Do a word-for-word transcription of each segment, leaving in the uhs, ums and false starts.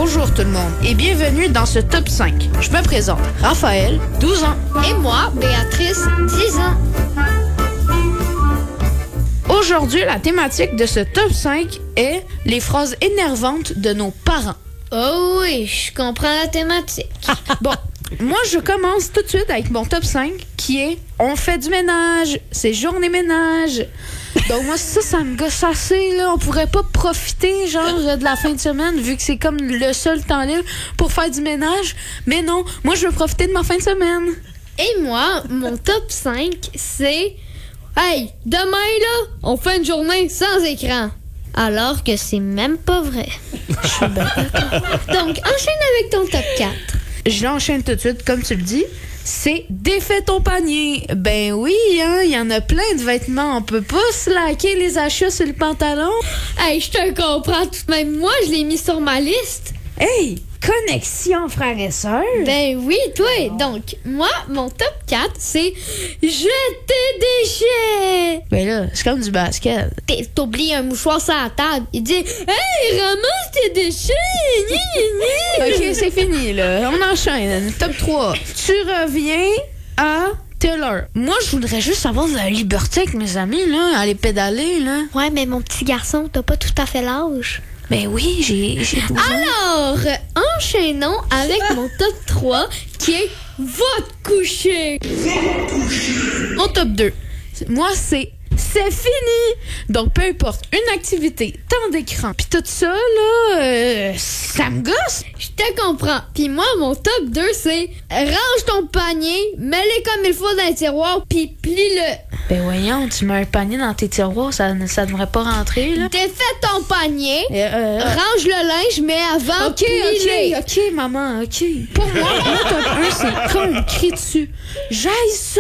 Bonjour tout le monde et bienvenue dans ce top cinq. Je me présente, Raphaël, douze ans. Et moi, Béatrice, dix ans. Aujourd'hui, la thématique de ce top cinq est les phrases énervantes de nos parents. Oh oui, je comprends la thématique. Bon, moi je commence tout de suite avec mon top cinq qui est « On fait du ménage, c'est journée ménage ». Donc moi ça, ça me gosse assez, là. On pourrait pas profiter genre de la fin de semaine vu que c'est comme le seul temps libre pour faire du ménage. Mais non, moi je veux profiter de ma fin de semaine. Et moi, mon top cinq, c'est... Hey, demain, là, on fait une journée sans écran. Alors que c'est même pas vrai. Je suis bien d'accord. Donc, enchaîne avec ton top quatre. Je l'enchaîne tout de suite, comme tu le dis. C'est défais ton panier. Ben oui, hein, il y en a plein de vêtements. On peut pas slacker les achats sur le pantalon. Hey, je te comprends tout de même. Moi, je l'ai mis sur ma liste. Hey, connexion frères et sœurs. Ben oui, toi. Donc, moi, mon top quatre, c'est jeter des déchets. Ben là, c'est comme du basket. T'es- T'oublies un mouchoir sur la table. Il dit, hey, ramasse tes déchets. Gni, gni, gni. OK, c'est fini, là. On enchaîne. Top trois. Tu reviens à Taylor. Moi, je voudrais juste avoir de la liberté avec mes amis, là, aller pédaler, là. Ouais, mais mon petit garçon, t'as pas tout à fait l'âge. Ben oui, j'ai j'ai douze ans. Alors, enchaînons avec mon top trois qui est va te coucher. Mon top deux. Moi, c'est c'est fini. Donc, peu importe, une activité, temps d'écran, puis tout ça, là, euh, ça me gosse. Je te comprends. Puis moi, mon top deux, c'est range ton panier, mets-le comme il faut dans le tiroir, puis plie-le. Ben voyons, tu mets un panier dans tes tiroirs, ça, ça devrait pas rentrer, là. Défais ton panier, Euh, euh, range le linge, mais avant, OK, plie-le. OK, OK, maman, OK. Pour moi, mon top un, c'est comme un cri dessus. J'aille ça!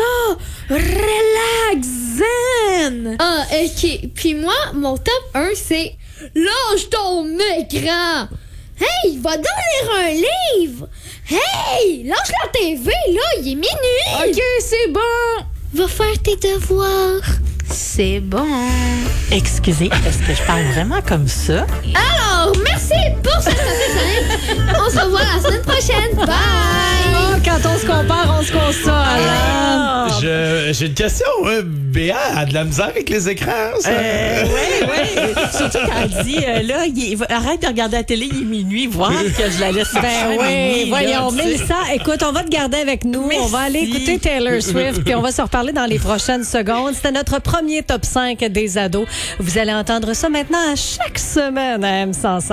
Relax! Zen! Ah, OK. Puis moi, mon top un, c'est lâche ton écran. Hey, va donc lire un livre. Hey, lâche la T V, là, il est minuit. OK, c'est bon! Va faire tes devoirs. C'est bon. Excusez, est-ce que je parle vraiment comme ça? Alors, merci pour cette semaine. On se revoit la semaine prochaine. Bye! Oh, quand on se compare, on se console. hein? Je- J'ai une question. hein. Béa a de la misère avec les écrans. Ça. Euh, oui, oui. Surtout quand elle dit, euh, là, il est- arrête de regarder la télé, il est minuit, voir que je la laisse Ben faire oui, minuit, voyons, là, tu sais. Mélissa, écoute, on va te garder avec nous. Merci. On va aller écouter Taylor Swift, puis on va se reparler dans les prochaines secondes. C'était notre premier top cinq des ados. Vous allez entendre ça maintenant à chaque semaine à M cent cinq.